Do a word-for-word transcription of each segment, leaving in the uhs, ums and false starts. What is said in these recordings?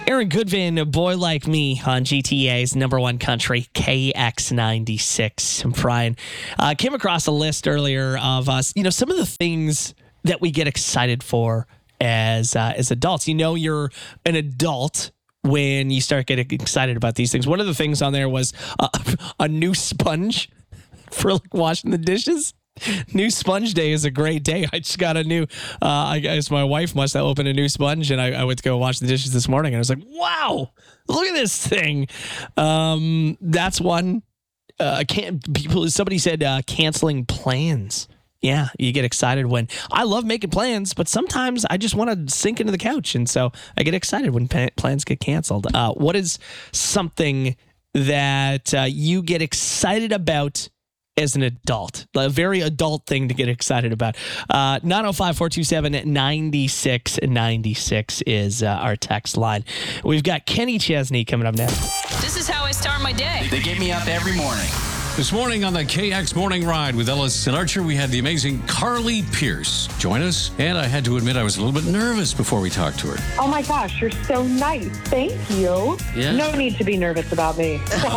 Aaron Goodvin, A Boy Like Me on G T A's number one country, K X ninety-six. Brian uh, came across a list earlier of us, you know, some of the things that we get excited for as uh, as adults. You know, you're an adult when you start getting excited about these things. One of the things on there was uh, a new sponge for like washing the dishes. New sponge day is a great day. I just got a new, uh, I guess my wife must have opened a new sponge, and I, I went to go wash the dishes this morning, and I was like, wow, look at this thing. Um, that's one. Uh, can't people, somebody said uh, canceling plans. Yeah, you get excited when, I love making plans, but sometimes I just want to sink into the couch, and so I get excited when pa- plans get canceled. Uh, what is something that uh, you get excited about as an adult? A very adult thing to get excited about. Uh, nine oh five, four two seven, nine six nine six is uh, our text line. We've got Kenny Chesney coming up next. This is how I start my day. They get me up every morning. This morning on the K X Morning Ride with Ellis and Archer, we had the amazing Carly Pierce join us. And I had to admit I was a little bit nervous before we talked to her. Oh my gosh, you're so nice. Thank you. Yeah. No need to be nervous about me.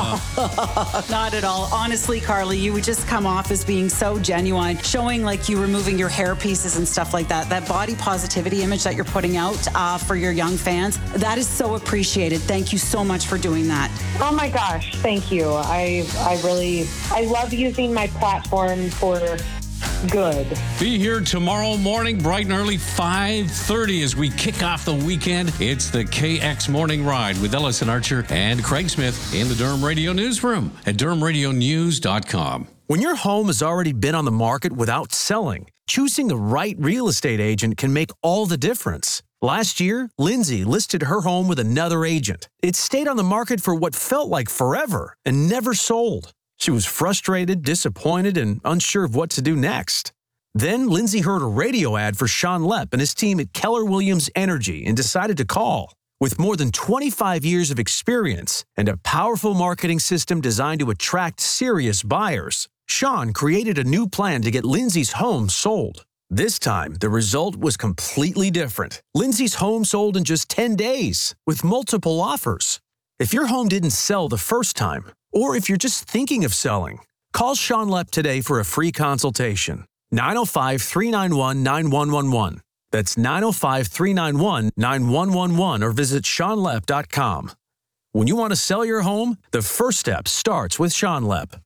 Not at all. Honestly, Carly, you would just come off as being so genuine, showing like you removing your hair pieces and stuff like that. That body positivity image that you're putting out uh, for your young fans, that is so appreciated. Thank you so much for doing that. Oh my gosh, thank you. I I really, I love using my platform for good. Be here tomorrow morning, bright and early, five thirty as we kick off the weekend. It's the K X Morning Ride with Ellis and Archer and Craig Smith in the Durham Radio Newsroom at durham radio news dot com. When your home has already been on the market without selling, choosing the right real estate agent can make all the difference. Last year, Lindsay listed her home with another agent. It stayed on the market for what felt like forever and never sold. She was frustrated, disappointed, and unsure of what to do next. Then Lindsay heard a radio ad for Sean Lepp and his team at Keller Williams Energy and decided to call. With more than twenty-five years of experience and a powerful marketing system designed to attract serious buyers, Sean created a new plan to get Lindsay's home sold. This time, the result was completely different. Lindsay's home sold in just ten days with multiple offers. If your home didn't sell the first time, or if you're just thinking of selling, call Sean Lepp today for a free consultation. nine oh five, three nine one, nine one one one. That's nine oh five, three nine one, nine one one one or visit sean lepp dot com. When you want to sell your home, the first step starts with Sean Lepp.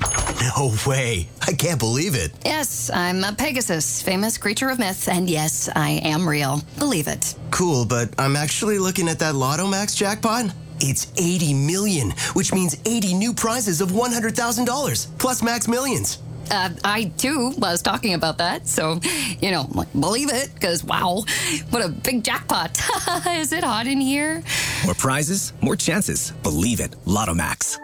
No way. I can't believe it. Yes, I'm a Pegasus, famous creature of myth, and yes, I am real. Believe it. Cool, but I'm actually looking at that Lotto Max jackpot. It's eighty million, which means eighty new prizes of one hundred thousand dollars, plus Max Millions. Uh, I, too, was talking about that, so, you know, like, believe it, because, wow, what a big jackpot. Is it hot in here? More prizes, more chances. Believe it. Lotto Max.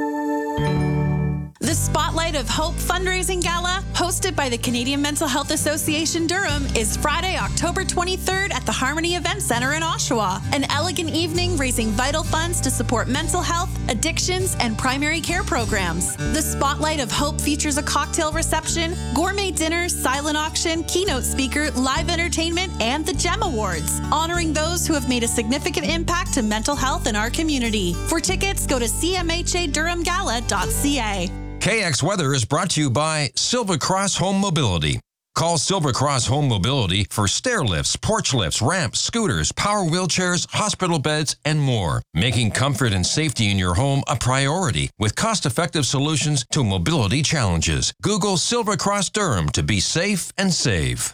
The Spotlight of Hope fundraising gala, hosted by the Canadian Mental Health Association Durham, is Friday, October twenty-third at the Harmony Event Center in Oshawa. An elegant evening raising vital funds to support mental health, addictions, and primary care programs. The Spotlight of Hope features a cocktail reception, gourmet dinner, silent auction, keynote speaker, live entertainment, and the GEM Awards, honoring those who have made a significant impact to mental health in our community. For tickets, go to c m h a durham gala dot c a. K X Weather is brought to you by Silver Cross Home Mobility. Call Silver Cross Home Mobility for stair lifts, porch lifts, ramps, scooters, power wheelchairs, hospital beds, and more. Making comfort and safety in your home a priority with cost-effective solutions to mobility challenges. Google Silver Cross Durham to be safe and save.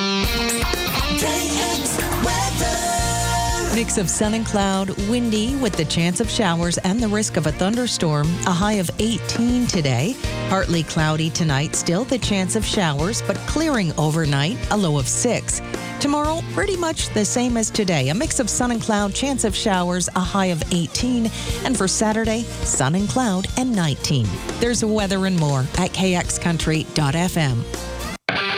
Mix of sun and cloud, windy with the chance of showers and the risk of a thunderstorm. A high of eighteen today. Partly cloudy tonight, still the chance of showers, but clearing overnight, a low of six. Tomorrow, pretty much the same as today. A mix of sun and cloud, chance of showers, a high of eighteen. And for Saturday, sun and cloud and nineteen. There's weather and more at k x country dot f m.